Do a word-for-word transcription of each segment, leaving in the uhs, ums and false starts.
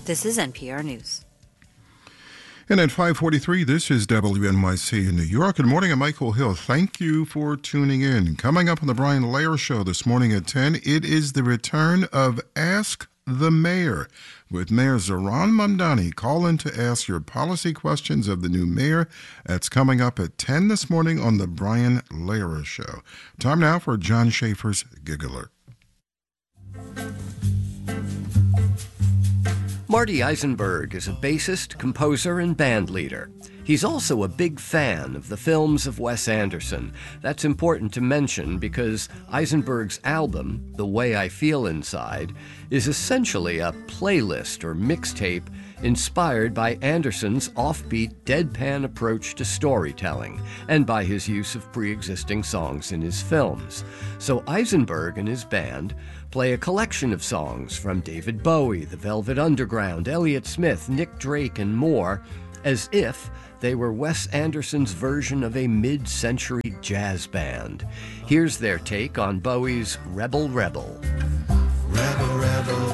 This is N P R News. And at five forty-three, this is W N Y C in New York. Good morning, I'm Michael Hill. Thank you for tuning in. Coming up on the Brian Lehrer Show this morning at ten, it is the return of Ask the Mayor with Mayor Zohran Mamdani. Call in to ask your policy questions of the new mayor. That's coming up at ten this morning on the Brian Lehrer Show. Time now for John Schaefer's Gig Alert. Marty Eisenberg is a bassist, composer, and band leader. He's also a big fan of the films of Wes Anderson. That's important to mention because Eisenberg's album, The Way I Feel Inside, is essentially a playlist or mixtape inspired by Anderson's offbeat, deadpan approach to storytelling and by his use of pre-existing songs in his films. So Eisenberg and his band play a collection of songs from David Bowie, The Velvet Underground, Elliott Smith, Nick Drake, and more, as if they were Wes Anderson's version of a mid-century jazz band. Here's their take on Bowie's Rebel Rebel. Rebel, rebel,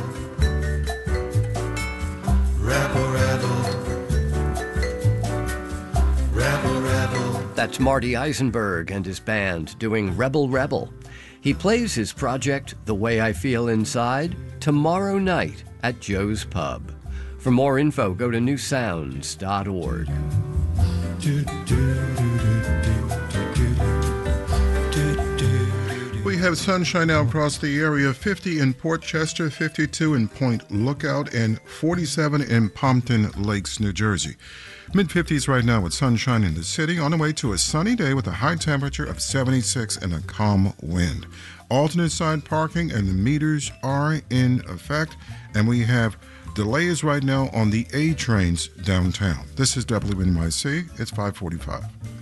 rebel, rebel, rebel, rebel. That's Marty Eisenberg and his band doing Rebel Rebel. He plays his project, The Way I Feel Inside, tomorrow night at Joe's Pub. For more info, go to new sounds dot org. We have sunshine now across the area, fifty in Port Chester, fifty-two in Point Lookout, and forty-seven in Pompton Lakes, New Jersey. mid-fifties right now with sunshine in the city, on the way to a sunny day with a high temperature of seventy-six and a calm wind. Alternate side parking and the meters are in effect, and we have delays right now on the A trains downtown. This is W N Y C. It's five forty-five.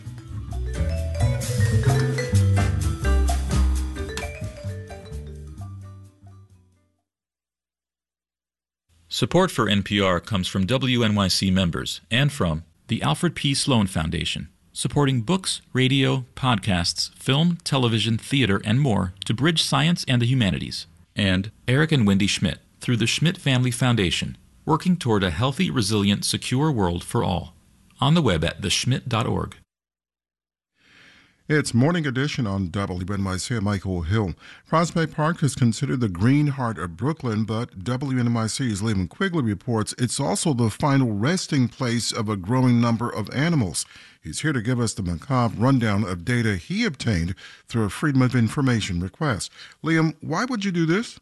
Support for N P R comes from W N Y C members and from the Alfred P. Sloan Foundation, supporting books, radio, podcasts, film, television, theater, and more to bridge science and the humanities. And Eric and Wendy Schmidt, through the Schmidt Family Foundation, working toward a healthy, resilient, secure world for all. On the web at the schmidt dot org. It's Morning Edition on W N Y C. Michael Hill. Prospect Park is considered the green heart of Brooklyn, but W N Y C's Liam Quigley reports it's also the final resting place of a growing number of animals. He's here to give us the macabre rundown of data he obtained through a Freedom of Information request. Liam, why would you do this?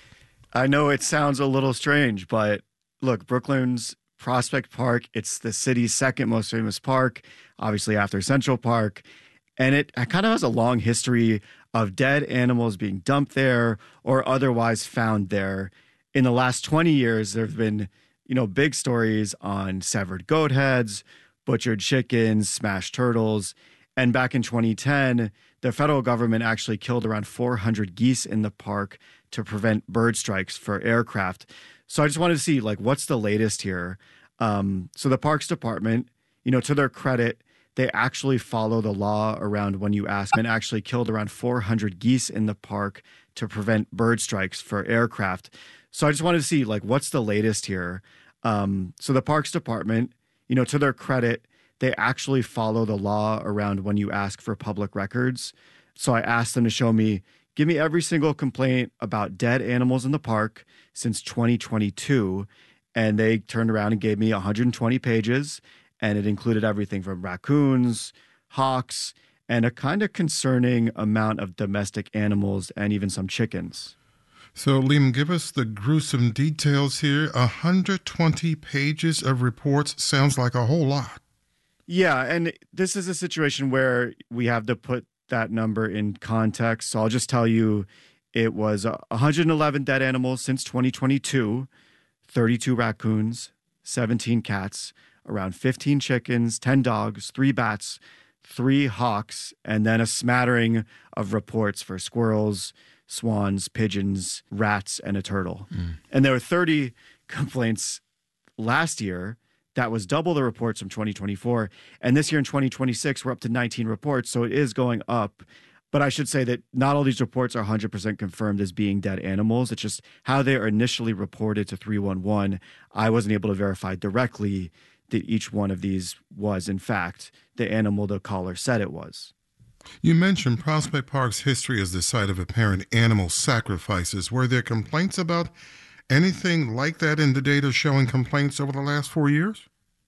I know it sounds a little strange, but look, Brooklyn's Prospect Park, it's the city's second most famous park, obviously after Central Park. And it kind of has a long history of dead animals being dumped there or otherwise found there. In the last twenty years, there have been, you know, big stories on severed goat heads, butchered chickens, smashed turtles. And back in twenty ten, the federal government actually killed around four hundred geese in the park to prevent bird strikes for aircraft. So I just wanted to see, like, what's the latest here? Um, so the Parks Department, you know, to their credit, they actually follow the law around when you ask, and actually killed around four hundred geese in the park to prevent bird strikes for aircraft. So I just wanted to see, like, what's the latest here? Um, so the Parks Department, you know, to their credit, they actually follow the law around when you ask for public records. So I asked them to show me, give me every single complaint about dead animals in the park since twenty twenty-two. And they turned around and gave me one hundred twenty pages. And it included everything from raccoons, hawks, and a kind of concerning amount of domestic animals and even some chickens. So, Liam, give us the gruesome details here. one hundred twenty pages of reports sounds like a whole lot. Yeah, and this is a situation where we have to put that number in context. So I'll just tell you it was one hundred eleven dead animals since twenty twenty-two, thirty-two raccoons, seventeen cats, around fifteen chickens, ten dogs, three bats, three hawks, and then a smattering of reports for squirrels, swans, pigeons, rats, and a turtle. Mm. And there were thirty complaints last year. That was double the reports from twenty twenty-four. And this year in twenty twenty-six, we're up to nineteen reports. So it is going up. But I should say that not all these reports are one hundred percent confirmed as being dead animals. It's just how they are initially reported to three one one. I wasn't able to verify directly that each one of these was, in fact, the animal the caller said it was. You mentioned Prospect Park's history as the site of apparent animal sacrifices. Were there complaints about anything like that in the data showing complaints over the last four years?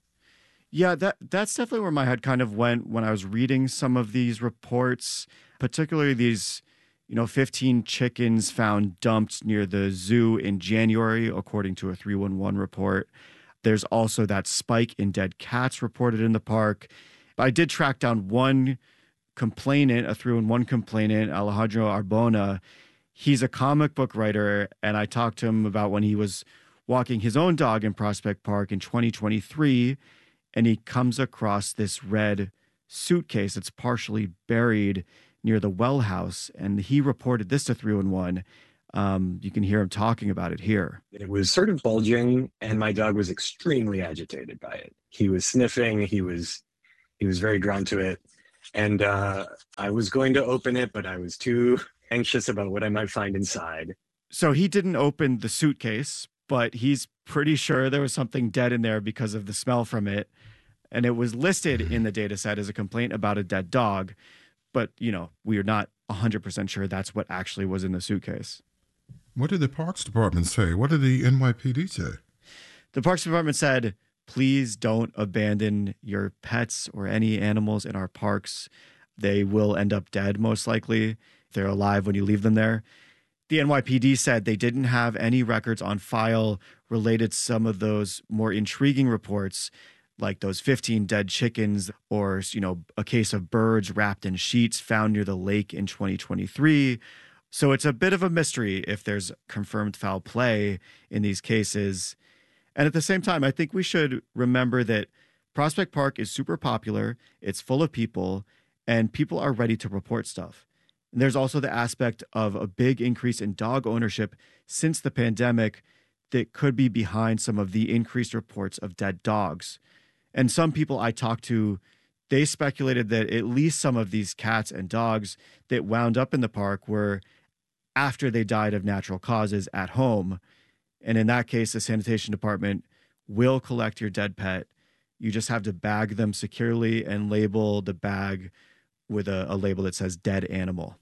Yeah, that that's definitely where my head kind of went when I was reading some of these reports, particularly these, you know, fifteen chickens found dumped near the zoo in January, according to a three one one report. There's also that spike in dead cats reported in the park. I did track down one complainant, a three one one complainant, Alejandro Arbona. He's a comic book writer, and I talked to him about when he was walking his own dog in Prospect Park in twenty twenty-three, and he comes across this red suitcase that's partially buried near the well house, and he reported this to three one one. Um, you can hear him talking about it here. It was sort of bulging, and my dog was extremely agitated by it. He was sniffing. He was he was very drawn to it. And uh, I was going to open it, but I was too anxious about what I might find inside. So he didn't open the suitcase, but he's pretty sure there was something dead in there because of the smell from it. And it was listed in the data set as a complaint about a dead dog. But, you know, we are not one hundred percent sure that's what actually was in the suitcase. What did the Parks Department say? What did the N Y P D say? The Parks Department said, please don't abandon your pets or any animals in our parks. They will end up dead, most likely, if they're alive when you leave them there. The N Y P D said they didn't have any records on file related to some of those more intriguing reports, like those fifteen dead chickens or, you know, a case of birds wrapped in sheets found near the lake in twenty twenty-three. So it's a bit of a mystery if there's confirmed foul play in these cases. And at the same time, I think we should remember that Prospect Park is super popular, it's full of people, and people are ready to report stuff. And there's also the aspect of a big increase in dog ownership since the pandemic that could be behind some of the increased reports of dead dogs. And some people I talked to, they speculated that at least some of these cats and dogs that wound up in the park were after they died of natural causes at home. And in that case, the sanitation department will collect your dead pet. You just have to bag them securely and label the bag with a, a label that says dead animal.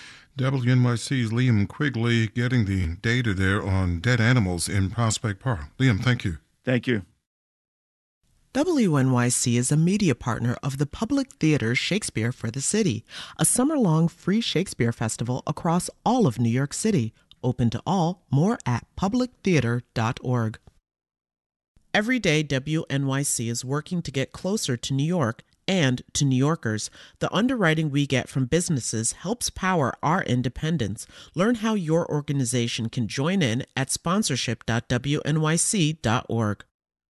W N Y C's Liam Quigley getting the data there on dead animals in Prospect Park. Liam, thank you. Thank you. W N Y C is a media partner of the Public Theater's Shakespeare for the City, a summer-long free Shakespeare festival across all of New York City. Open to all, more at public theater dot org. Every day, W N Y C is working to get closer to New York and to New Yorkers. The underwriting we get from businesses helps power our independence. Learn how your organization can join in at sponsorship dot w n y c dot org.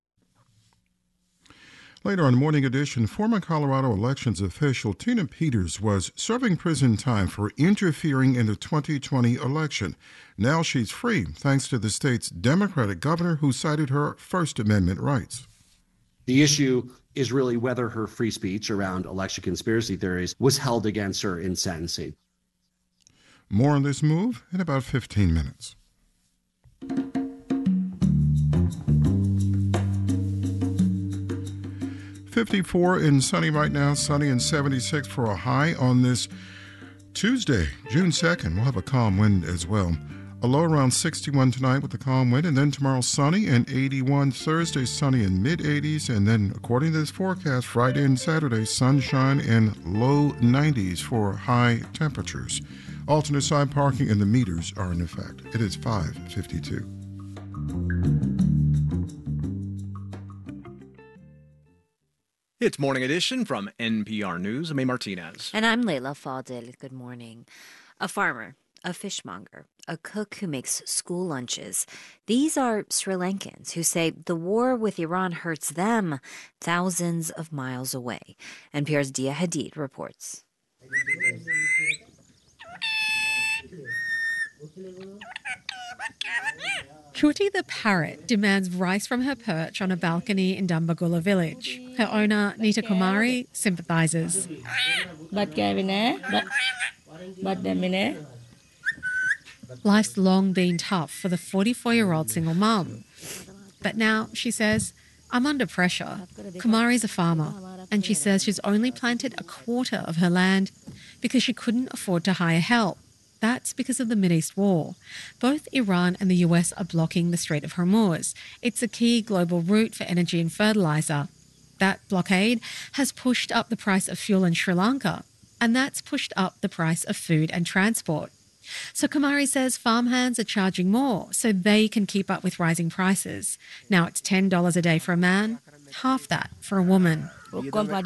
Later on Morning Edition, former Colorado elections official Tina Peters was serving prison time for interfering in the twenty twenty election. Now she's free, thanks to the state's Democratic governor who cited her First Amendment rights. The issue is really whether her free speech around election conspiracy theories was held against her in sentencing. More on this move in about fifteen minutes. fifty-four and sunny right now, sunny and seventy-six for a high on this Tuesday, June second. We'll have a calm wind as well. A low around sixty-one tonight with a calm wind, and then tomorrow sunny and eighty-one. Thursday sunny and mid eighties, and then according to this forecast, Friday and Saturday sunshine and low nineties for high temperatures. Alternate side parking and the meters are in effect. It is five fifty-two. It's Morning Edition from N P R News. I'm A. Martinez. And I'm Layla Fadil. Good morning. A farmer, a fishmonger, a cook who makes school lunches. These are Sri Lankans who say the war with Iran hurts them thousands of miles away. N P R's Dia Hadid reports. Chuti the parrot demands rice from her perch on a balcony in Dambagula village. Her owner, Nita Kumari, sympathises. Life's long been tough for the forty-four-year-old single mum. But now, she says, I'm under pressure. Kumari's a farmer, and she says she's only planted a quarter of her land because she couldn't afford to hire help. That's because of the Mideast war. Both Iran and the U S are blocking the Strait of Hormuz. It's a key global route for energy and fertiliser. That blockade has pushed up the price of fuel in Sri Lanka, and that's pushed up the price of food and transport. So Kumari says farmhands are charging more so they can keep up with rising prices. Now it's ten dollars a day for a man, half that for a woman. For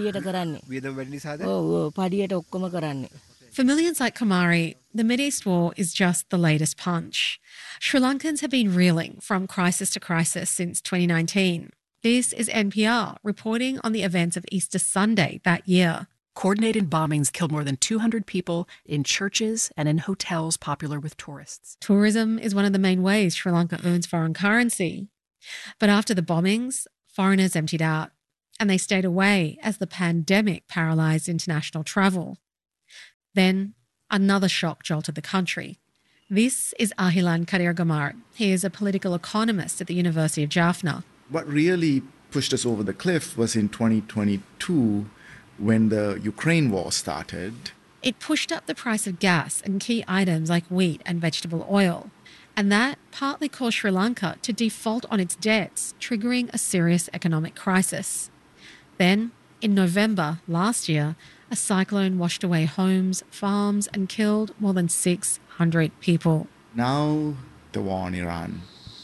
millions like Kumari, the Mideast war is just the latest punch. Sri Lankans have been reeling from crisis to crisis since twenty nineteen. This is N P R reporting on the events of Easter Sunday that year. Coordinated bombings killed more than two hundred people in churches and in hotels popular with tourists. Tourism is one of the main ways Sri Lanka earns foreign currency. But after the bombings, foreigners emptied out, and they stayed away as the pandemic paralysed international travel. Then another shock jolted the country. This is Ahilan Kadirgamar. He is a political economist at the University of Jaffna. What really pushed us over the cliff was in twenty twenty-two when the Ukraine war started. It pushed up the price of gas and key items like wheat and vegetable oil. And that partly caused Sri Lanka to default on its debts, triggering a serious economic crisis. Then, in November last year, a cyclone washed away homes, farms, and killed more than six hundred people. Now, the war in Iran.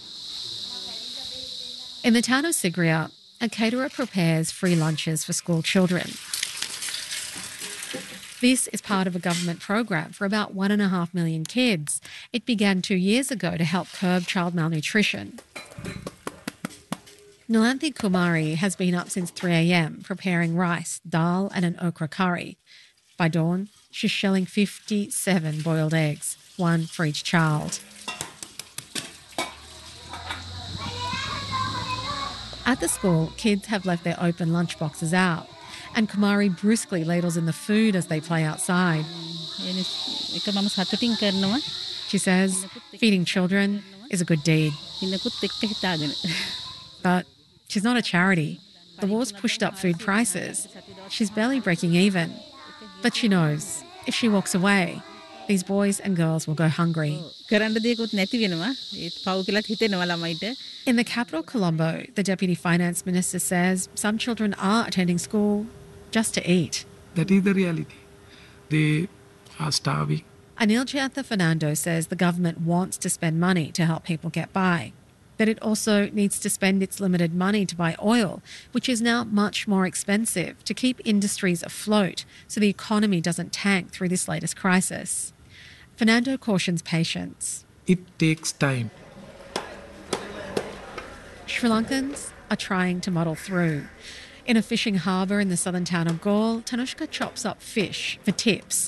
In the town of Sigiriya, a caterer prepares free lunches for school children. This is part of a government program for about one and a half million kids. It began two years ago to help curb child malnutrition. Nilanthi Kumari has been up since three a.m. preparing rice, dal and an okra curry. By dawn, she's shelling fifty-seven boiled eggs, one for each child. At the school, kids have left their open lunchboxes out, and Kumari brusquely ladles in the food as they play outside. She says feeding children is a good deed. But she's not a charity. The war's pushed up food prices. She's barely breaking even. But she knows if she walks away, these boys and girls will go hungry. In the capital, Colombo, the Deputy Finance Minister says some children are attending school just to eat. That is the reality. They are starving. Anil Chantha Fernando says the government wants to spend money to help people get by, but it also needs to spend its limited money to buy oil, which is now much more expensive, to keep industries afloat so the economy doesn't tank through this latest crisis. Fernando cautions patience. It takes time. Sri Lankans are trying to muddle through. In a fishing harbour in the southern town of Galle, Tanushka chops up fish for tips.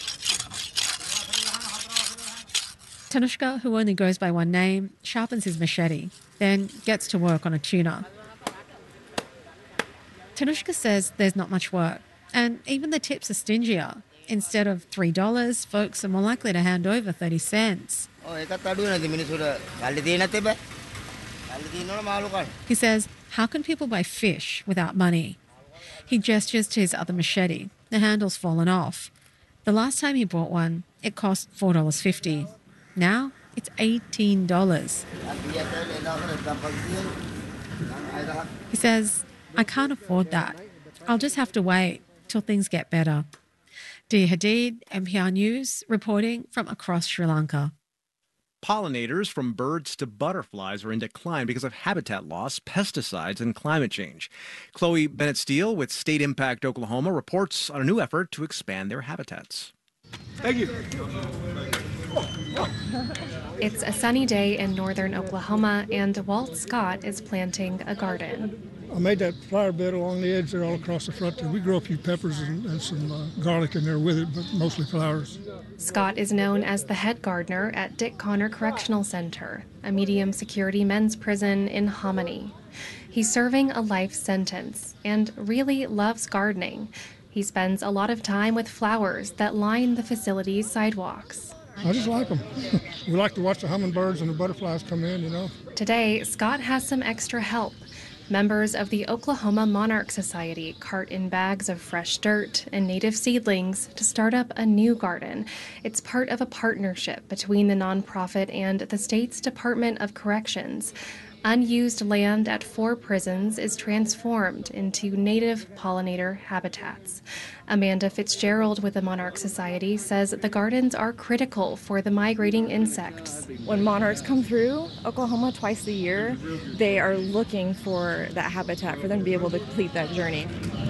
Tanushka, who only goes by one name, sharpens his machete, then gets to work on a tuna. Tanushka says there's not much work, and even the tips are stingier. Instead of three dollars, folks are more likely to hand over thirty cents. He says, how can people buy fish without money? He gestures to his other machete. The handle's fallen off. The last time he bought one, it cost four dollars fifty. Now it's eighteen dollars. He says, I can't afford that. I'll just have to wait till things get better. Dia Hadid, N P R News, reporting from across Sri Lanka. Pollinators from birds to butterflies are in decline because of habitat loss, pesticides, and climate change. Chloe Bennett-Steele with State Impact Oklahoma reports on a new effort to expand their habitats. Thank you. It's a sunny day in northern Oklahoma, and Walt Scott is planting a garden. I made that flower bed along the edge there all across the front there. We grow a few peppers and, and some uh, garlic in there with it, but mostly flowers. Scott is known as the head gardener at Dick Connor Correctional Center, a medium-security men's prison in Hominy. He's serving a life sentence and really loves gardening. He spends a lot of time with flowers that line the facility's sidewalks. I just like them. We like to watch the hummingbirds and the butterflies come in, you know. Today, Scott has some extra help. Members of the Oklahoma Monarch Society cart in bags of fresh dirt and native seedlings to start up a new garden. It's part of a partnership between the nonprofit and the state's Department of Corrections. Unused land at four prisons is transformed into native pollinator habitats. Amanda Fitzgerald with the Monarch Society says the gardens are critical for the migrating insects. When monarchs come through Oklahoma twice a year, they are looking for that habitat for them to be able to complete that journey.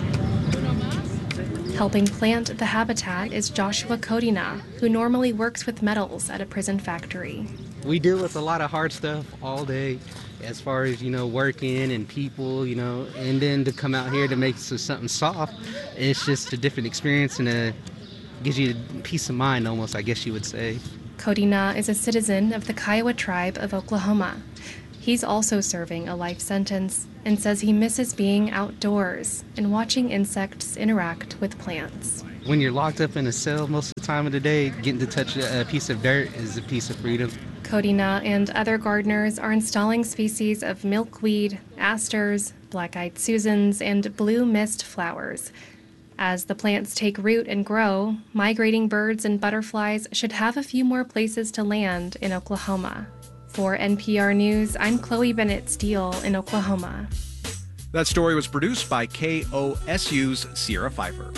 Helping plant the habitat is Joshua Kodina, who normally works with metals at a prison factory. We deal with a lot of hard stuff all day, as far as, you know, working and people, you know, and then to come out here to make something soft, it's just a different experience and a, gives you peace of mind almost, I guess you would say. Kodina is a citizen of the Kiowa tribe of Oklahoma. He's also serving a life sentence and says he misses being outdoors and watching insects interact with plants. When you're locked up in a cell most of the time of the day, getting to touch a piece of dirt is a piece of freedom. Kodina and other gardeners are installing species of milkweed, asters, black-eyed Susans, and blue mist flowers. As the plants take root and grow, migrating birds and butterflies should have a few more places to land in Oklahoma. For N P R News, I'm Chloe Bennett Steele in Oklahoma. That story was produced by K O S U's Sierra Pfeiffer.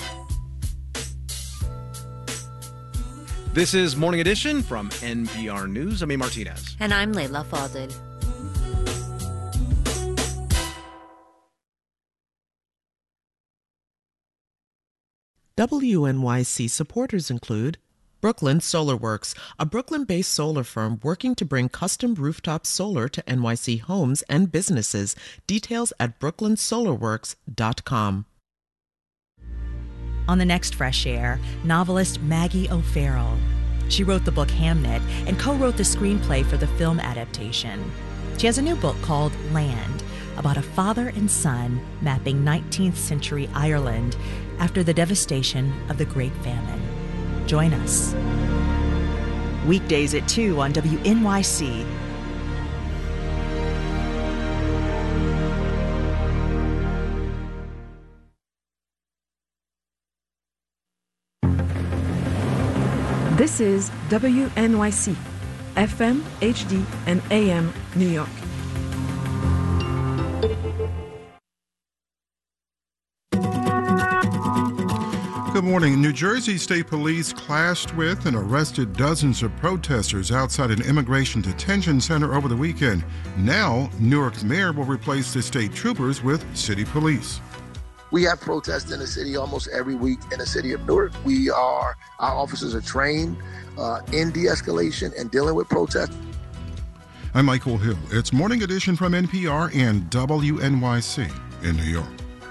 This is Morning Edition from N P R News. I'm A. Martinez. And I'm Leila Fadel. W N Y C supporters include Brooklyn Solar Works, a Brooklyn-based solar firm working to bring custom rooftop solar to N Y C homes and businesses. Details at brooklyn solar works dot com. On the next Fresh Air, novelist Maggie O'Farrell. She wrote the book Hamnet and co-wrote the screenplay for the film adaptation. She has a new book called Land, about a father and son mapping nineteenth century Ireland after the devastation of the Great Famine. Join us. Weekdays at two on W N Y C. This is W N Y C, F M, H D, and A M, New York. Good morning. New Jersey State Police clashed with and arrested dozens of protesters outside an immigration detention center over the weekend. Now, Newark's mayor will replace the state troopers with city police. We have protests in the city almost every week in the city of Newark. We are, our officers are trained uh, in de-escalation and dealing with protests. I'm Michael Hill. It's Morning Edition from N P R and W N Y C in New York.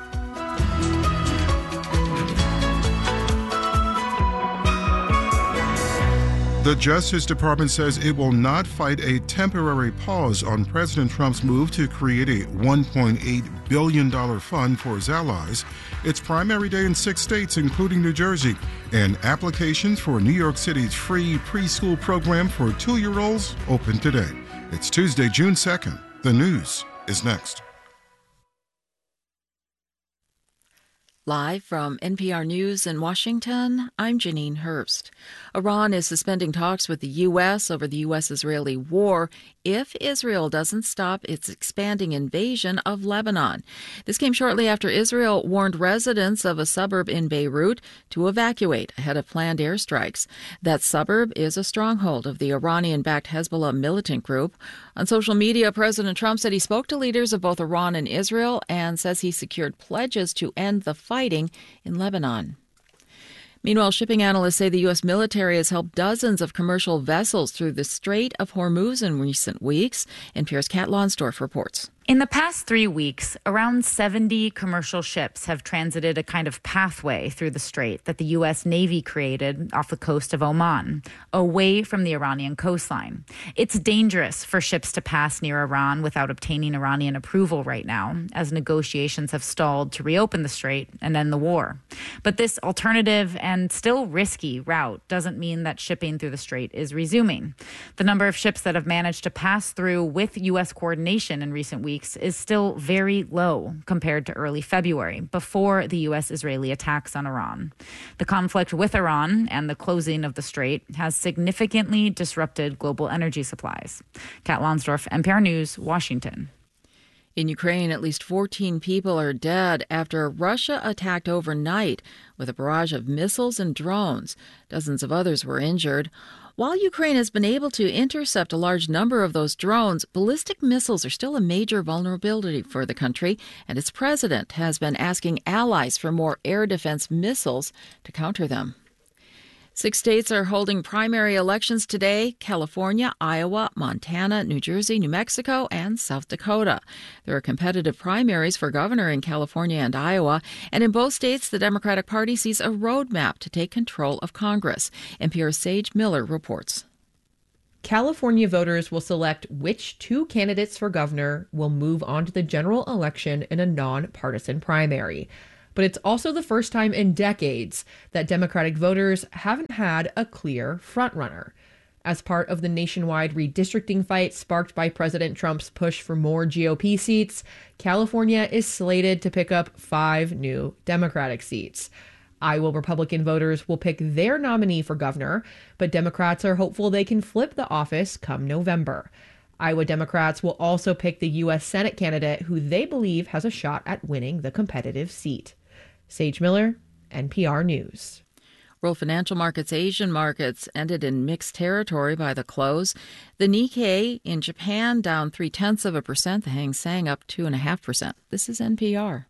The Justice Department says it will not fight a temporary pause on President Trump's move to create a one point eight billion dollars fund for his allies. It's primary day in six states, including New Jersey, and applications for New York City's free preschool program for two-year-olds open today. It's Tuesday, June second. The news is next. Live from N P R News in Washington, I'm Janine Herbst. Iran is suspending talks with the U S over the U S-Israeli war if Israel doesn't stop its expanding invasion of Lebanon. This came shortly after Israel warned residents of a suburb in Beirut to evacuate ahead of planned airstrikes. That suburb is a stronghold of the Iranian-backed Hezbollah militant group. On social media, President Trump said he spoke to leaders of both Iran and Israel and says he secured pledges to end the fighting in Lebanon. Meanwhile, shipping analysts say the U S military has helped dozens of commercial vessels through the Strait of Hormuz in recent weeks. N P R's Kat Lonsdorf reports. In the past three weeks, around seventy commercial ships have transited a kind of pathway through the strait that the U S Navy created off the coast of Oman, away from the Iranian coastline. It's dangerous for ships to pass near Iran without obtaining Iranian approval right now, as negotiations have stalled to reopen the strait and end the war. But this alternative and still risky route doesn't mean that shipping through the strait is resuming. The number of ships that have managed to pass through with U S coordination in recent weeks is still very low compared to early February, before the U S-Israeli attacks on Iran. The conflict with Iran and the closing of the strait has significantly disrupted global energy supplies. Kat Lonsdorf, N P R News, Washington. In Ukraine, at least fourteen people are dead after Russia attacked overnight with a barrage of missiles and drones. Dozens of others were injured. While Ukraine has been able to intercept a large number of those drones, ballistic missiles are still a major vulnerability for the country, and its president has been asking allies for more air defense missiles to counter them. Six states are holding primary elections today: California, Iowa, Montana, New Jersey, New Mexico, and South Dakota. There are competitive primaries for governor in California and Iowa, and in both states, the Democratic Party sees a roadmap to take control of Congress. N P R's Sage Miller reports. California voters will select which two candidates for governor will move on to the general election in a nonpartisan primary. But it's also the first time in decades that Democratic voters haven't had a clear frontrunner. As part of the nationwide redistricting fight sparked by President Trump's push for more G O P seats, California is slated to pick up five new Democratic seats. Iowa Republican voters will pick their nominee for governor, but Democrats are hopeful they can flip the office come November. Iowa Democrats will also pick the U S Senate candidate who they believe has a shot at winning the competitive seat. Sage Miller, N P R News. World financial markets, Asian markets ended in mixed territory by the close. The Nikkei in Japan down three-tenths of a percent. The Hang Seng up two and a half percent. This is N P R.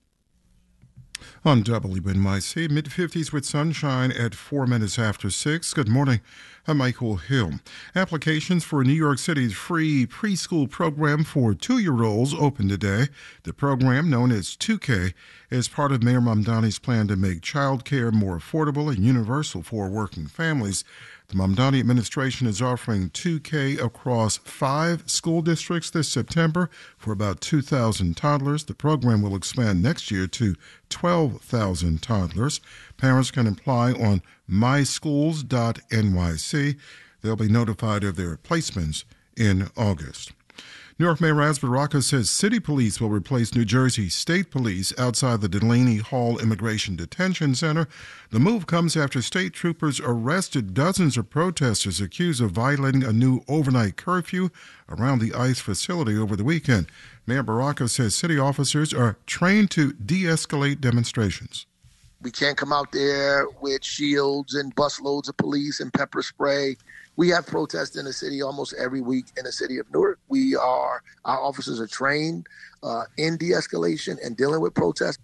On W N Y C, mid-fifties with sunshine at four minutes after six. Good morning. I'm Michael Hill. Applications for New York City's free preschool program for two-year-olds open today. The program, known as two K, is part of Mayor Mamdani's plan to make child care more affordable and universal for working families. The Mamdani administration is offering two K across five school districts this September for about two thousand toddlers. The program will expand next year to twelve thousand toddlers. Parents can apply on my schools dot N Y C. They'll be notified of their placements in August. New York Mayor Ras Baraka says city police will replace New Jersey State Police outside the Delaney Hall Immigration Detention Center. The move comes after state troopers arrested dozens of protesters accused of violating a new overnight curfew around the ICE facility over the weekend. Mayor Baraka says city officers are trained to de-escalate demonstrations. We can't come out there with shields and busloads of police and pepper spray. We have protests in the city almost every week in the city of Newark. We are, our officers are trained uh, in de-escalation and dealing with protests.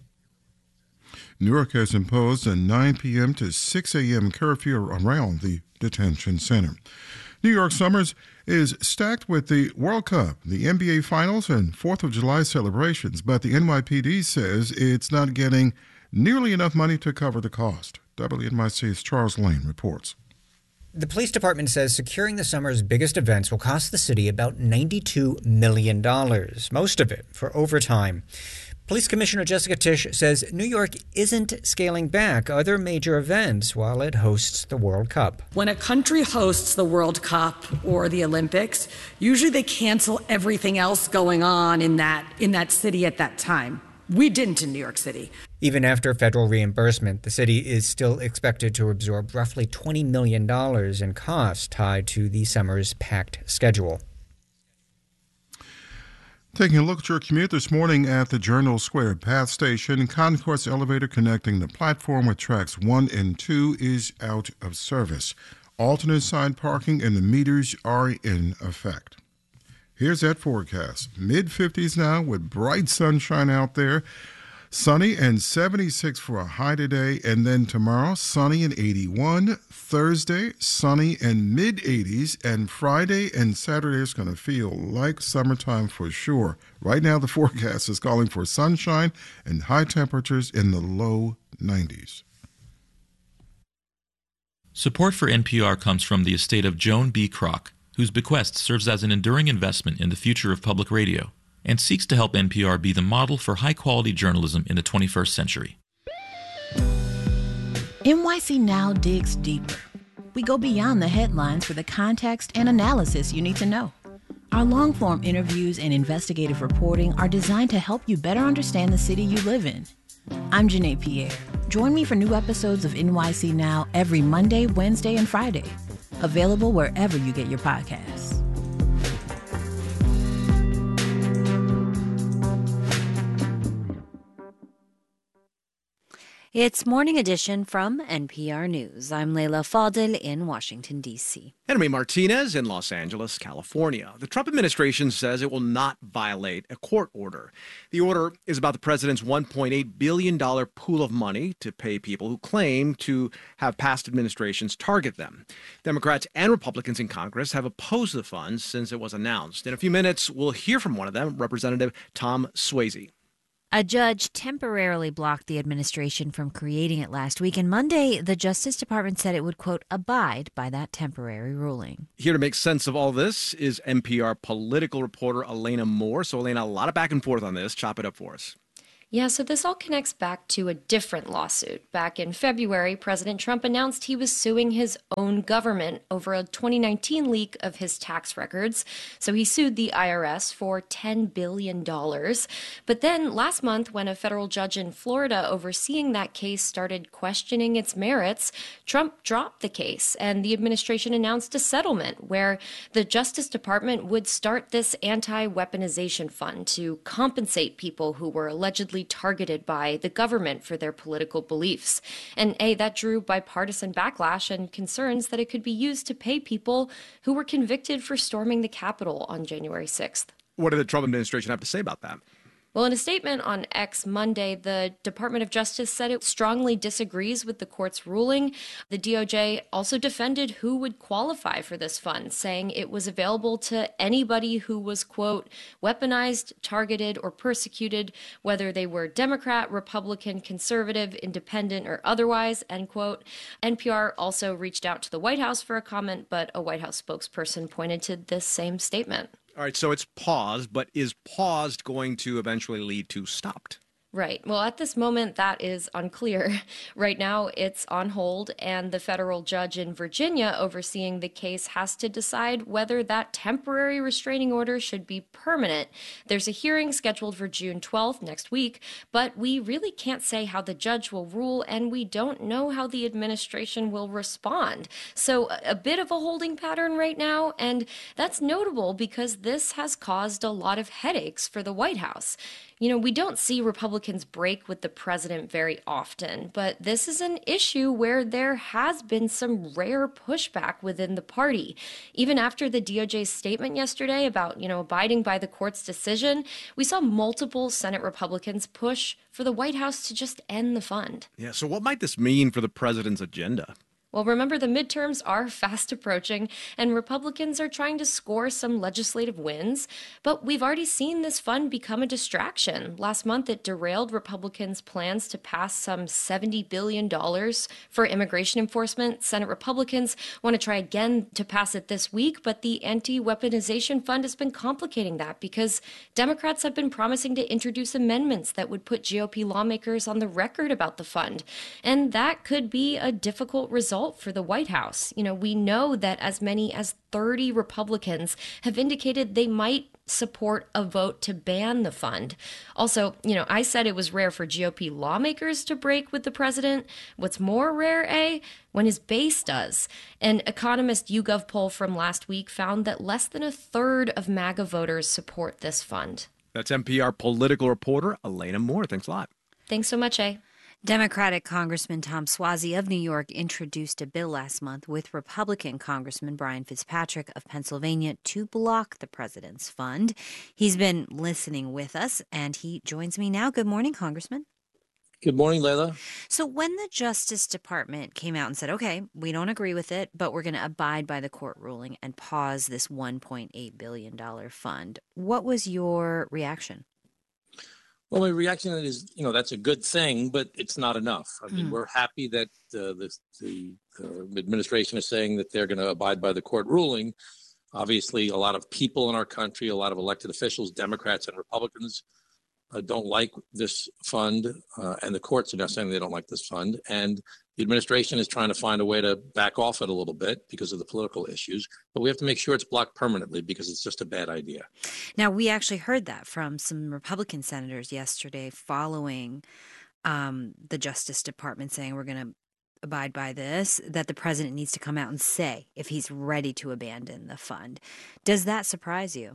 Newark has imposed a nine p.m. to six a.m. curfew around the detention center. New York summers is stacked with the World Cup, the N B A Finals, and fourth of July celebrations, but the N Y P D says it's not getting nearly enough money to cover the cost. W N Y C's Charles Lane reports. The police department says securing the summer's biggest events will cost the city about ninety-two million dollars, most of it for overtime. Police Commissioner Jessica Tisch says New York isn't scaling back other major events while it hosts the World Cup. When a country hosts the World Cup or the Olympics, usually they cancel everything else going on in that in that city at that time. We didn't in New York City. Even after federal reimbursement, the city is still expected to absorb roughly twenty million dollars in costs tied to the summer's packed schedule. Taking a look at your commute this morning at the Journal Square Path Station, concourse elevator connecting the platform with tracks one and two is out of service. Alternate side parking and the meters are in effect. Here's that forecast. mid-fifties now with bright sunshine out there. Sunny and seventy-six for a high today, and then tomorrow, sunny and eighty-one. Thursday, sunny and mid-eighties, and Friday and Saturday is going to feel like summertime for sure. Right now, the forecast is calling for sunshine and high temperatures in the low nineties. Support for N P R comes from the estate of Joan B. Kroc, whose bequest serves as an enduring investment in the future of public radio and seeks to help N P R be the model for high-quality journalism in the twenty-first century. N Y C Now digs deeper. We go beyond the headlines for the context and analysis you need to know. Our long-form interviews and investigative reporting are designed to help you better understand the city you live in. I'm Janae Pierre. Join me for new episodes of N Y C Now every Monday, Wednesday, and Friday. Available wherever you get your podcasts. It's Morning Edition from N P R News. I'm Leila Fadel in Washington, D C. Henry Martinez in Los Angeles, California. The Trump administration says it will not violate a court order. The order is about the president's one point eight billion dollars pool of money to pay people who claim to have past administrations target them. Democrats and Republicans in Congress have opposed the funds since it was announced. In a few minutes, we'll hear from one of them, Representative Tom Swayze. A judge temporarily blocked the administration from creating it last week, and Monday, the Justice Department said it would, quote, abide by that temporary ruling. Here to make sense of all this is N P R political reporter Elena Moore. So, Elena, a lot of back and forth on this. Chop it up for us. Yeah, so this all connects back to a different lawsuit. Back in February, President Trump announced he was suing his own government over a twenty nineteen leak of his tax records. So he sued the I R S for ten billion dollars. But then last month, when a federal judge in Florida overseeing that case started questioning its merits, Trump dropped the case, and the administration announced a settlement where the Justice Department would start this anti-weaponization fund to compensate people who were allegedly targeted by the government for their political beliefs. And A, that drew bipartisan backlash and concerns that it could be used to pay people who were convicted for storming the Capitol on January sixth. What did the Trump administration have to say about that? Well, in a statement on X Monday, the Department of Justice said it strongly disagrees with the court's ruling. The D O J also defended who would qualify for this fund, saying it was available to anybody who was, quote, weaponized, targeted, or persecuted, whether they were Democrat, Republican, conservative, independent, or otherwise, end quote. N P R also reached out to the White House for a comment, but a White House spokesperson pointed to this same statement. All right, so it's paused, but is paused going to eventually lead to stopped? Right. Well, at this moment, that is unclear. Right now, it's on hold, and the federal judge in Virginia overseeing the case has to decide whether that temporary restraining order should be permanent. There's a hearing scheduled for June twelfth, next week, but we really can't say how the judge will rule, and we don't know how the administration will respond. So a bit of a holding pattern right now, and that's notable because this has caused a lot of headaches for the White House. You know, we don't see Republicans break with the president very often, but this is an issue where there has been some rare pushback within the party. Even after the D O J's statement yesterday about, you know, abiding by the court's decision, we saw multiple Senate Republicans push for the White House to just end the fund. Yeah, so what might this mean for the president's agenda? Well, remember, the midterms are fast approaching, and Republicans are trying to score some legislative wins. But we've already seen this fund become a distraction. Last month, it derailed Republicans' plans to pass some seventy billion dollars for immigration enforcement. Senate Republicans want to try again to pass it this week, but the anti-weaponization fund has been complicating that because Democrats have been promising to introduce amendments that would put G O P lawmakers on the record about the fund. And that could be a difficult result for the White House. You know, we know that as many as thirty Republicans have indicated they might support a vote to ban the fund. Also, you know, I said it was rare for G O P lawmakers to break with the president. What's more rare, A, when his base does. An Economist YouGov poll from last week found that less than a third of MAGA voters support this fund. That's N P R political reporter Elena Moore. Thanks a lot. Thanks so much, A. Democratic Congressman Tom Suozzi of New York introduced a bill last month with Republican Congressman Brian Fitzpatrick of Pennsylvania to block the president's fund. He's been listening with us, and he joins me now. Good morning, Congressman. Good morning, Leila. So when the Justice Department came out and said, okay, we don't agree with it, but we're going to abide by the court ruling and pause this one point eight billion dollars fund, what was your reaction? Well, my reaction is, you know, that's a good thing, but it's not enough. I mean, Mm. we're happy that uh, the, the uh, administration is saying that they're going to abide by the court ruling. Obviously, a lot of people in our country, a lot of elected officials, Democrats and Republicans, uh, don't like this fund, uh, and the courts are now saying they don't like this fund. And the administration is trying to find a way to back off it a little bit because of the political issues. But we have to make sure it's blocked permanently because it's just a bad idea. Now, we actually heard that from some Republican senators yesterday following um, the Justice Department saying we're going to abide by this, that the president needs to come out and say if he's ready to abandon the fund. Does that surprise you?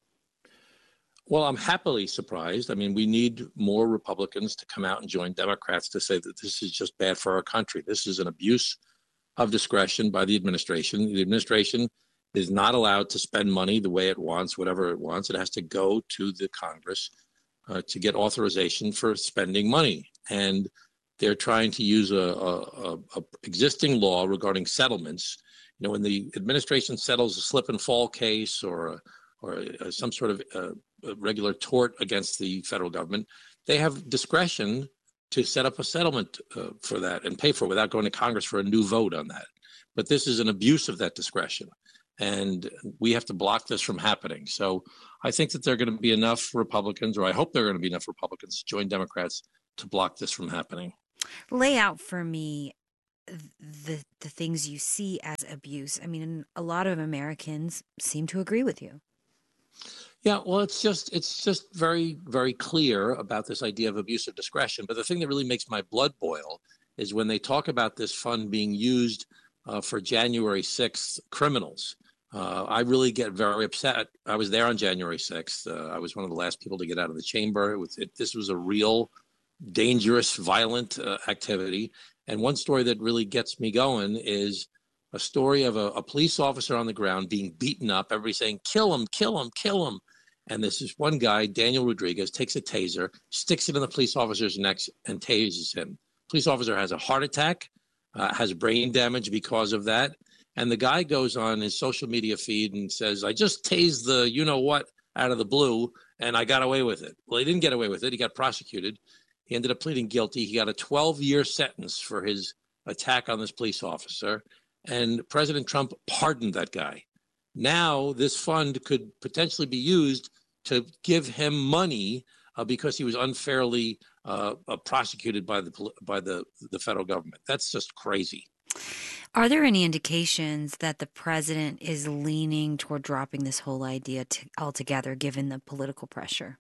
Well, I'm happily surprised. I mean, we need more Republicans to come out and join Democrats to say that this is just bad for our country. This is an abuse of discretion by the administration. The administration is not allowed to spend money the way it wants, whatever it wants. It has to go to the Congress uh, to get authorization for spending money. And they're trying to use a, a, a existing law regarding settlements. You know, when the administration settles a slip and fall case or a, or a, some sort of uh, a regular tort against the federal government, they have discretion to set up a settlement uh, for that and pay for it without going to Congress for a new vote on that. But this is an abuse of that discretion, and we have to block this from happening. So I think that there are going to be enough Republicans, or I hope there are going to be enough Republicans to join Democrats to block this from happening. Lay out for me the the things you see as abuse. I mean, a lot of Americans seem to agree with you. Yeah, well, it's just it's just very, very clear about this idea of abuse of discretion. But the thing that really makes my blood boil is when they talk about this fund being used uh, for January sixth criminals. Uh, I really get very upset. I was there on January sixth. Uh, I was one of the last people to get out of the chamber. It was, it, this was a real dangerous, violent uh, activity. And one story that really gets me going is a story of a, a police officer on the ground being beaten up, everybody saying, kill him, kill him, kill him. And this is one guy, Daniel Rodriguez, takes a taser, sticks it in the police officer's neck and tases him. Police officer has a heart attack, uh, has brain damage because of that. And the guy goes on his social media feed and says, I just tased the you-know-what out of the blue, and I got away with it. Well, he didn't get away with it. He got prosecuted. He ended up pleading guilty. He got a twelve-year sentence for his attack on this police officer. And President Trump pardoned that guy. Now this fund could potentially be used to give him money uh, because he was unfairly uh, uh, prosecuted by the by the the federal government. That's just crazy. Are there any indications that the president is leaning toward dropping this whole idea to, altogether, given the political pressure?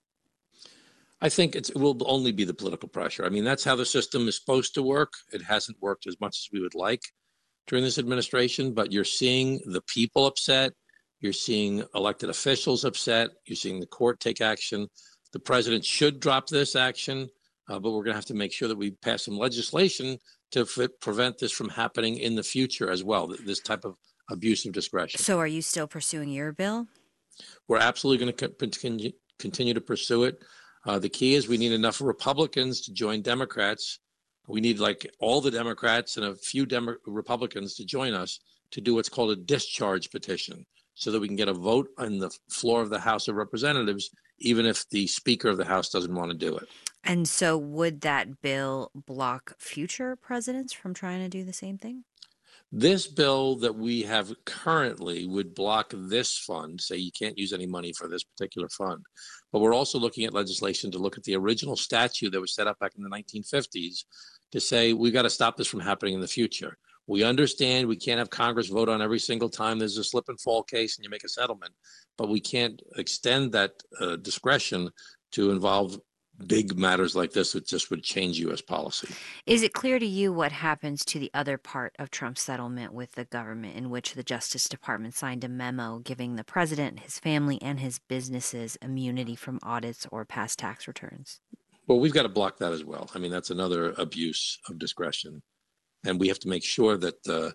I think it's, it will only be the political pressure. I mean, that's how the system is supposed to work. It hasn't worked as much as we would like during this administration, but you're seeing the people upset. You're seeing elected officials upset. You're seeing the court take action. The president should drop this action, uh, but we're going to have to make sure that we pass some legislation to f- prevent this from happening in the future as well, this type of abuse of discretion. So are you still pursuing your bill? We're absolutely going to continue, continue to pursue it. Uh, the key is we need enough Republicans to join Democrats. We need like all the Democrats and a few Demo- Republicans to join us to do what's called a discharge petition so that we can get a vote on the floor of the House of Representatives, even if the Speaker of the House doesn't want to do it. And so would that bill block future presidents from trying to do the same thing? This bill that we have currently would block this fund, say you can't use any money for this particular fund. But we're also looking at legislation to look at the original statute that was set up back in the nineteen fifties to say we've got to stop this from happening in the future. We understand we can't have Congress vote on every single time there's a slip and fall case and you make a settlement, but we can't extend that uh, discretion to involve big matters like this. It just would change U S policy. Is it clear to you what happens to the other part of Trump's settlement with the government, in which the Justice Department signed a memo giving the president, his family, and his businesses immunity from audits or past tax returns? Well, we've got to block that as well. I mean, that's another abuse of discretion. And we have to make sure that uh,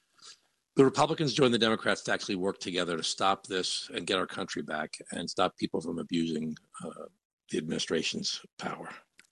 the Republicans join the Democrats to actually work together to stop this and get our country back and stop people from abusing uh, the administration's power.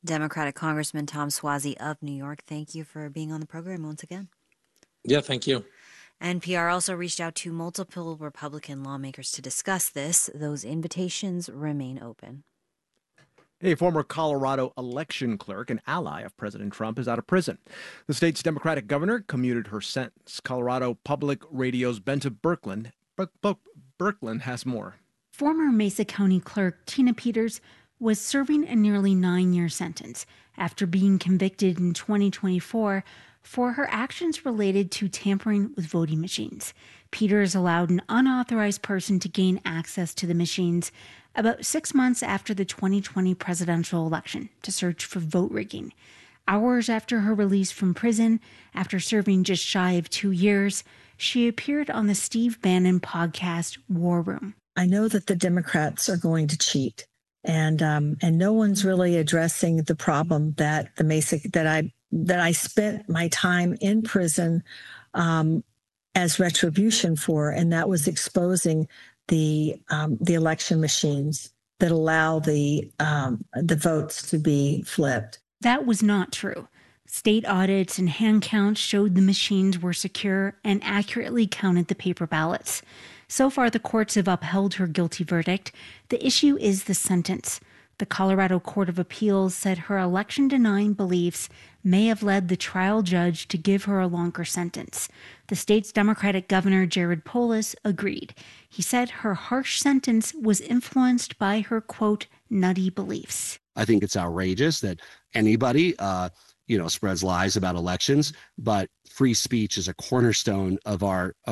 Democratic Congressman Tom Suozzi of New York, thank you for being on the program once again. Yeah, thank you. N P R also reached out to multiple Republican lawmakers to discuss this. Those invitations remain open. A former Colorado election clerk, an ally of President Trump, is out of prison. The state's Democratic governor commuted her sentence. Colorado Public Radio's Benta Birkeland, Birkeland has more. Former Mesa County Clerk Tina Peters was serving a nearly nine-year sentence after being convicted in twenty twenty-four for her actions related to tampering with voting machines. Peters allowed an unauthorized person to gain access to the machines about six months after the twenty twenty presidential election to search for vote rigging. Hours after her release from prison, after serving just shy of two years, she appeared on the Steve Bannon podcast War Room. I know that the Democrats are going to cheat, and um, and no one's really addressing the problem that the Mesa that I that I spent my time in prison um, as retribution for, and that was exposing the um, the election machines that allow the um, the votes to be flipped. That was not true. State audits and hand counts showed the machines were secure and accurately counted the paper ballots. So far, the courts have upheld her guilty verdict. The issue is the sentence. The Colorado Court of Appeals said her election-denying beliefs may have led the trial judge to give her a longer sentence. The state's Democratic Governor Jared Polis agreed. He said her harsh sentence was influenced by her, quote, nutty beliefs. I think it's outrageous that anybody, uh, you know, spreads lies about elections, but free speech is a cornerstone of our